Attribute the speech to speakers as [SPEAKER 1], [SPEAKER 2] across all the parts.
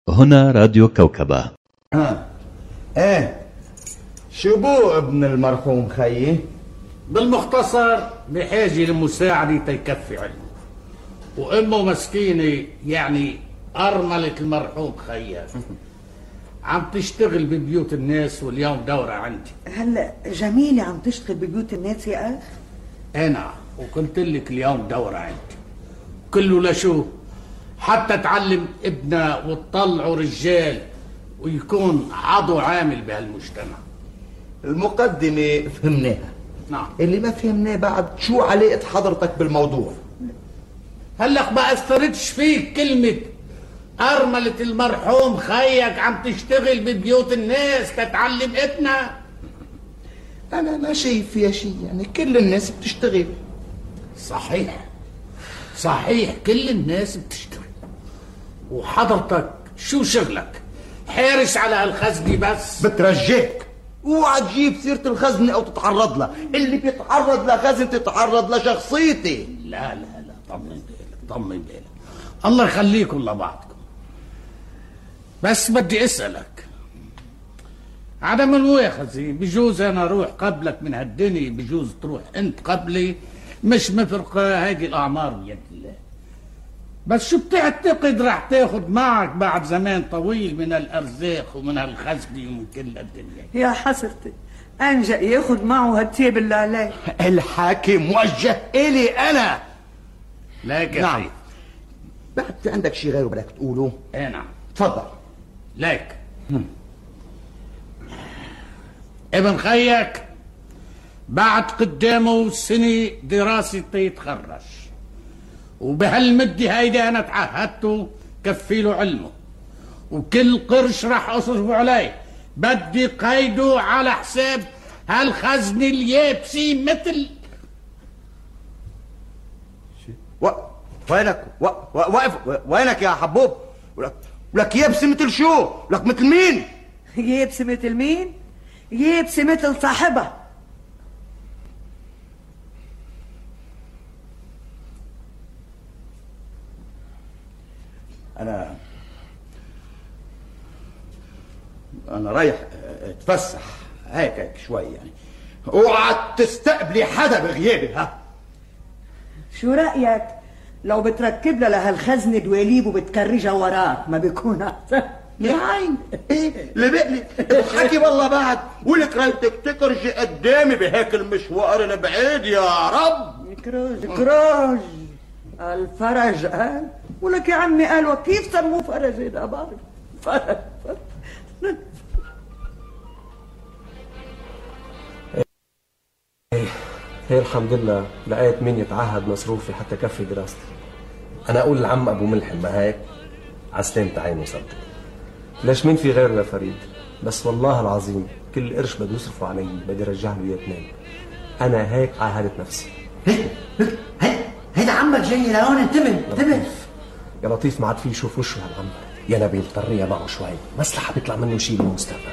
[SPEAKER 1] هنا راديو كوكبة.
[SPEAKER 2] ايه شو بو ابن المرحوم خيي؟
[SPEAKER 3] بالمختصر بحاجة لمساعدة تيكفي علمه، وامه مسكينة يعني أرملة المرحوم خيي عم تشتغل ببيوت الناس واليوم دورة عندي.
[SPEAKER 4] هلا جميلة عم تشتغل ببيوت الناس يا أخ؟
[SPEAKER 3] أنا وقلت لك اليوم دورة عندي كله لشو؟ حتى تعلم ابنها وتطلعوا رجال ويكون عضو عامل بهالمجتمع.
[SPEAKER 2] المقدمة فهمناها.
[SPEAKER 3] نعم.
[SPEAKER 2] اللي ما فهمناه بعد شو علاقة حضرتك بالموضوع؟
[SPEAKER 3] هلق ما أثرتش فيك كلمة أرملة المرحوم خيك عم تشتغل ببيوت الناس تتعلم ابنها؟
[SPEAKER 2] أنا ما شايف فيها شيء، يعني كل الناس بتشتغل.
[SPEAKER 3] صحيح كل الناس بتشتغل، وحضرتك شو شغلك؟ حارس على هالخزنة بس؟
[SPEAKER 2] بترجاك اوعى تجيب سيرة الخزنة او تتعرض لها، اللي بيتعرض لخزنة تتعرض لشخصيتي.
[SPEAKER 3] لا طمن بالك الله يخليكم لبعضكم. بس بدي اسألك عدم المؤاخذة، بجوز انا اروح قبلك من هالدنيا، بجوز تروح انت قبلي، مش مفرقة هيدي الاعمار بيد الله، بس شو بتعتقد رح تاخد معك بعد زمان طويل من الارزاق ومن هالخزنة ومن كل الدنيا؟
[SPEAKER 4] يا حسرتي انجا ياخد معه هالتيب اللي عليه.
[SPEAKER 2] الحكي موجه الي انا.
[SPEAKER 3] لكن
[SPEAKER 2] نعم. بعد في عندك شيء غيره بدك تقوله؟
[SPEAKER 3] ايه نعم.
[SPEAKER 2] تفضل.
[SPEAKER 3] ليك ابن خيك بعد قدامه سنة دراسة يتخرج، وبهالمدة هيدي أنا تعهدته كفيله علمه، وكل قرش راح أصرفه عليه بدي قيده على حساب هالخزنة اليابسي مثل
[SPEAKER 2] وينك واقف وينك يا حبوب؟ ولك يابسي مثل شو؟ ولك مثل مين؟
[SPEAKER 4] يابسي مثل مين؟ يابسي مثل صاحبها.
[SPEAKER 2] أنا رايح اتفسح هيك شوي، يعني اوعى تستقبلي حدا بغيابي. ها
[SPEAKER 4] شو رأيك لو بتركب لها هالخزنة دواليب وبتكرجها وراك؟ ما بيكون أحسن؟
[SPEAKER 2] يا عين ايه اللي بقلي الحكي والله بعد، ولك رايتك تكرجي قدامي بهيك المشوار البعيد. يا رب
[SPEAKER 4] كراج الفرج قال، ولك يا عمي قال وكيف سموه فرج؟ هذا بعرف فرج.
[SPEAKER 5] هي الحمد لله لقيت مين يتعهد مصروفي حتى كفي دراستي. انا اقول لعم ابو ملحم ما هيك عسلامة عيني صدق. ليش مين في غيره يا فريد؟ بس والله العظيم كل قرش بده يصرفوا علي بدي ارجع له اياه اثنين. انا هيك عاهدت نفسي.
[SPEAKER 6] هيدا عمك جاي لهون، انتبه
[SPEAKER 5] يا لطيف، ما عاد في يشوف وشه هالعمر. يا نبيل طرية معه شوي، مصلحة بيطلع منه شيء بالمستقبل.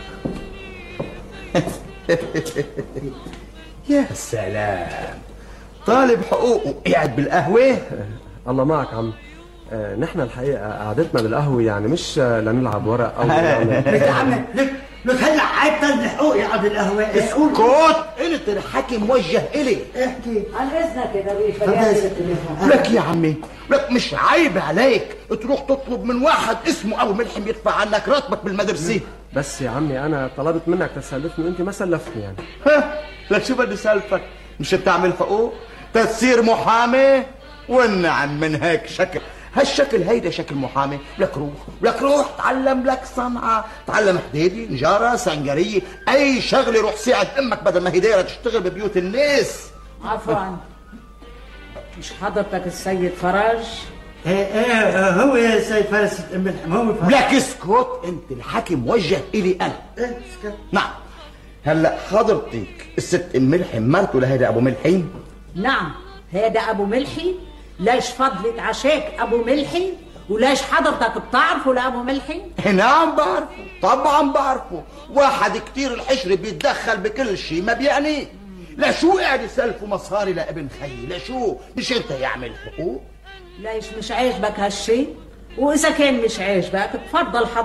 [SPEAKER 2] يا سلام، طالب حقوق وقاعد بالقهوة.
[SPEAKER 5] الله معك عم. نحن الحقيقة قعدتنا بالقهوة يعني مش لنلعب ورق أو
[SPEAKER 6] لك يا عمي لك هلا عيب طالب الحقوق يقعد بالقهوة.
[SPEAKER 2] اسكت، قلت الحكي موجه إلي.
[SPEAKER 6] احكي
[SPEAKER 4] عن إذنك يا دريش.
[SPEAKER 2] لك يا عمي، لك مش عيب عليك تروح تطلب من واحد اسمه أبو ملحم يدفع عنك راتبك بالمدرسة؟
[SPEAKER 5] بس يا عمي أنا طلبت منك تسلفني وأنت ما سلفتني يعني.
[SPEAKER 2] لك شو بدي سالفك؟ مش تعمل حقوق تصير محامي؟ والنعم من هيك شكل، هالشكل هيدا شكل محامي. لك روح تعلم لك صنعة، تعلم حديدي، نجارة، سنجرية، أي شغلة. روح ساعد أمك بدل ما هي دايرة تشتغل ببيوت الناس.
[SPEAKER 4] عفوا، مش حضرتك السيد فرج؟
[SPEAKER 6] ايه هو يا سيد فارس الملحم، هو فرج.
[SPEAKER 2] لك اسكت، انت الحكي موجه إلي أنا.
[SPEAKER 6] اسكت.
[SPEAKER 2] نعم. هلا حضرتك الست ام ملحم مرته لهيدا ابو ملحم؟
[SPEAKER 7] نعم هيدا ابو ملحي. ليش فضلت عشاك ابو ملحي؟ وليش حضرتك بتعرفه لابو ملحي؟
[SPEAKER 2] نعم بعرفه، طبعا بعرفه. واحد كتير الحشر بيتدخل بكل شيء ما بيعني. لشو قاعد يسلفوا مصاري لابن خيي؟ لشو؟ مش انت يعمل حقوق؟
[SPEAKER 7] ليش مش عاجبك هالشي؟ واذا كان مش عاجبك تفضل حضرتك